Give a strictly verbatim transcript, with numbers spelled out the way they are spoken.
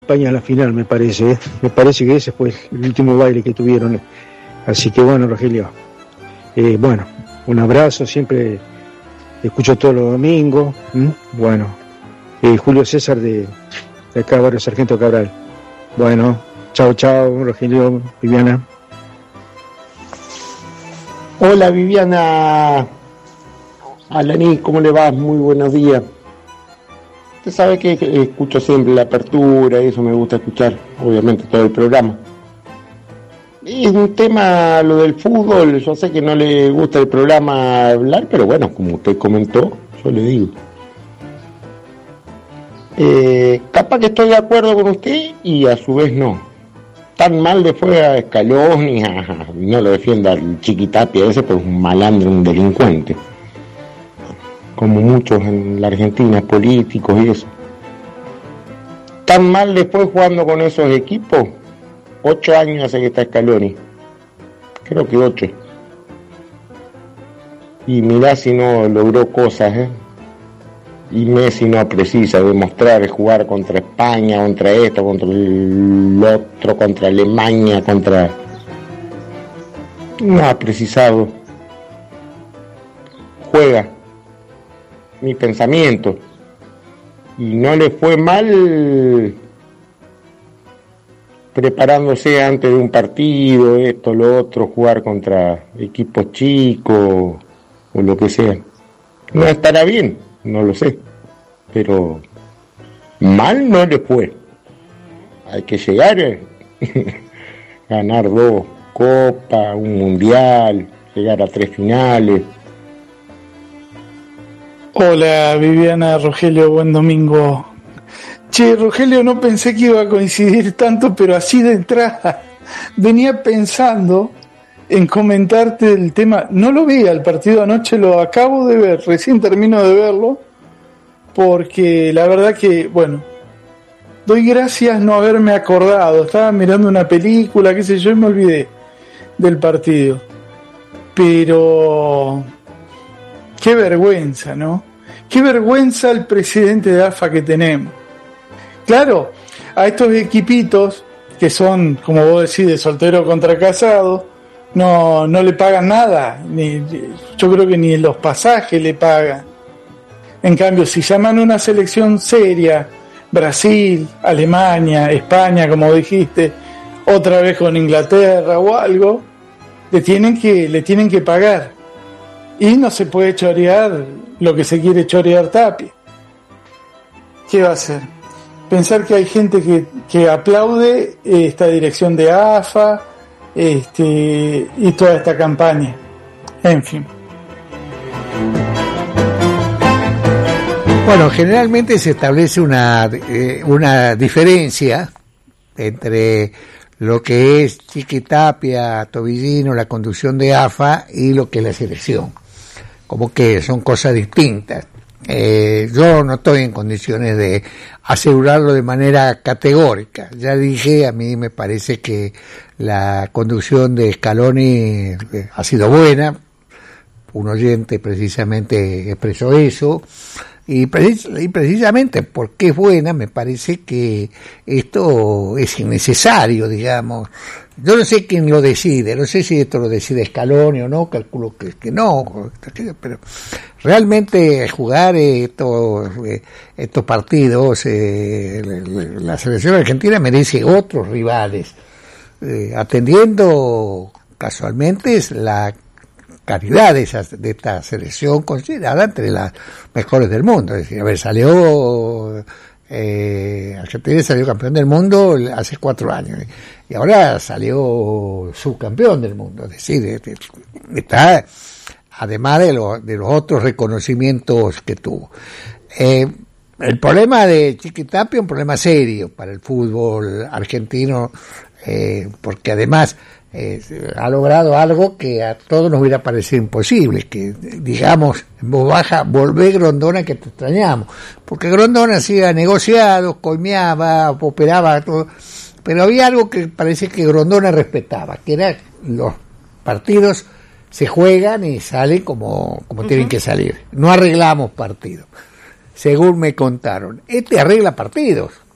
España a la final, me parece, ¿eh? Me parece que ese fue el último baile que tuvieron. Así que bueno, Rogelio, eh, bueno, un abrazo, siempre te escucho todos los domingos. ¿m? Bueno, eh, Julio César de, de acá, Barrio Sargento Cabral. Bueno, chao, chao, Rogelio, Viviana. Hola, Viviana. Alaní, ¿cómo le va? Muy buenos días. Usted sabe que escucho siempre la apertura y eso me gusta escuchar, obviamente, todo el programa. Es un tema, lo del fútbol, yo sé que no le gusta el programa hablar, pero bueno, como usted comentó, yo le digo. Eh, capaz que estoy de acuerdo con usted y a su vez no. Tan mal le fue a Scaloni, a, no lo defienda al Chiquitapia ese, pues un malandro, un delincuente. Como muchos en la Argentina, políticos y eso. Tan mal le fue jugando con esos equipos. Ocho años hace que está Scaloni. Creo que ocho. Y mirá si no logró cosas, ¿eh? Y Messi no precisa demostrar, jugar contra España, contra esto, contra el otro, contra Alemania, contra... No ha precisado. Juega. Mi pensamiento. Y no le fue mal preparándose antes de un partido, esto, lo otro, jugar contra equipos chicos o lo que sea. No estará bien, no lo sé, pero mal no le fue. Hay que llegar a ganar dos copas, un mundial, llegar a tres finales. Hola Viviana, Rogelio, buen domingo. Che, Rogelio, no pensé que iba a coincidir tanto, pero así de entrada venía pensando en comentarte el tema. No lo vi al partido anoche, lo acabo de ver, recién termino de verlo, porque la verdad que, bueno, doy gracias no haberme acordado. Estaba mirando una película, qué sé yo, y me olvidé del partido. Pero qué vergüenza, ¿no? Qué vergüenza el presidente de A F A que tenemos. Claro, a estos equipitos que son, como vos decís, de soltero contra casado, no, no le pagan nada, ni, yo creo que ni los pasajes le pagan. En cambio, si llaman a una selección seria, Brasil, Alemania, España, como dijiste, otra vez con Inglaterra o algo, le tienen que, le tienen que pagar. Y no se puede chorear lo que se quiere chorear Tapia. ¿Qué va a hacer? Pensar que hay gente que, que aplaude esta dirección de A F A, este, y toda esta campaña. En fin. Bueno, generalmente se establece una, eh, una diferencia entre lo que es Chiquitapia, Tobillino, la conducción de A F A y lo que es la selección. Como que son cosas distintas. Eh, yo no estoy en condiciones de asegurarlo de manera categórica. Ya dije, a mí me parece que la conducción de Scaloni ha sido buena. Un oyente precisamente expresó eso. Y, precis- y precisamente porque es buena, me parece que esto es innecesario, digamos. Yo no sé quién lo decide, no sé si esto lo decide Scaloni o no, calculo que, que no, pero realmente jugar estos, estos partidos, eh, la selección argentina merece otros rivales, eh, atendiendo casualmente la calidad de, esa, de esta selección considerada entre las mejores del mundo. Es decir, a ver, salió eh, Argentina salió campeón del mundo hace cuatro años y ahora salió subcampeón del mundo. Es decir, está además de, lo, de los otros reconocimientos que tuvo. Eh, el problema de Chiquitapia es un problema serio para el fútbol argentino, eh, porque además Eh, ha logrado algo que a todos nos hubiera parecido imposible, que digamos en voz baja, volvé Grondona que te extrañamos, porque Grondona hacía negociados, coimeaba, operaba todo, pero había algo que parece que Grondona respetaba, que era los partidos se juegan y salen como, como uh-huh. tienen que salir, no arreglamos partidos, según me contaron. Este arregla partidos,